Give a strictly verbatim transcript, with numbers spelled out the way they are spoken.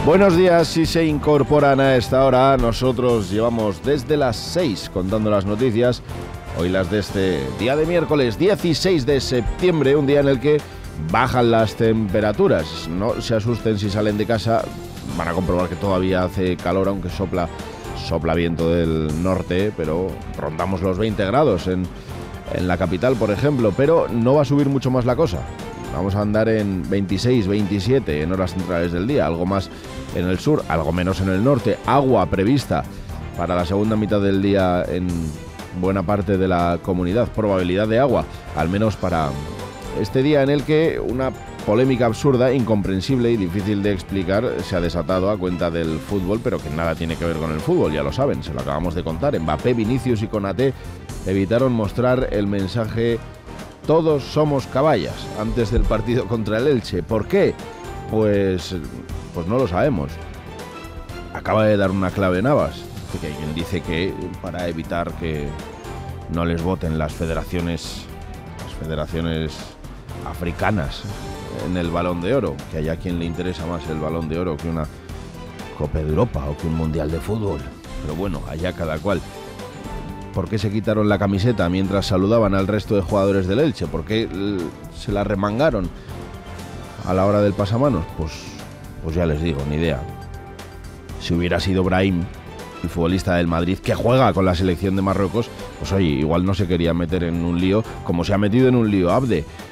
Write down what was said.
Buenos días, si se incorporan a esta hora, nosotros llevamos desde las seis contando las noticias, hoy las de este día de miércoles dieciséis de septiembre, un día en el que bajan las temperaturas. No se asusten si salen de casa, van a comprobar que todavía hace calor, aunque sopla, sopla viento del norte, pero rondamos los veinte grados en, en la capital, por ejemplo, pero no va a subir mucho más la cosa. Vamos a andar en veintiséis, veintisiete en horas centrales del día, algo más en el sur, algo menos en el norte. Agua prevista para la segunda mitad del día en buena parte de la comunidad. Probabilidad de agua, al menos para este día en el que una polémica absurda, incomprensible y difícil de explicar se ha desatado a cuenta del fútbol, pero que nada tiene que ver con el fútbol, ya lo saben, se lo acabamos de contar. Mbappé, Vinicius y Konaté evitaron mostrar el mensaje "todos somos caballas" antes del partido contra el Elche. ¿Por qué? Pues, pues no lo sabemos. Acaba de dar una clave Navas, que hay quien dice que para evitar que no les voten las federaciones, las federaciones africanas en el Balón de Oro, que haya quien le interesa más el Balón de Oro que una Copa de Europa o que un Mundial de Fútbol. Pero bueno, allá cada cual. ¿Por qué se quitaron la camiseta mientras saludaban al resto de jugadores del Elche? ¿Por qué se la remangaron a la hora del pasamanos? Pues, pues ya les digo, ni idea. Si hubiera sido Brahim, el futbolista del Madrid, que juega con la selección de Marruecos, pues oye, igual no se quería meter en un lío como se ha metido en un lío Abde.